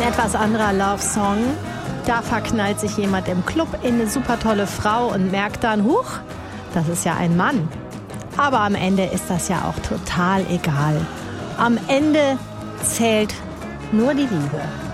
etwas anderer Love-Song. Da verknallt sich jemand im Club in eine super tolle Frau und merkt dann, huch, das ist ja ein Mann. Aber am Ende ist das ja auch total egal. Am Ende zählt nur die Liebe.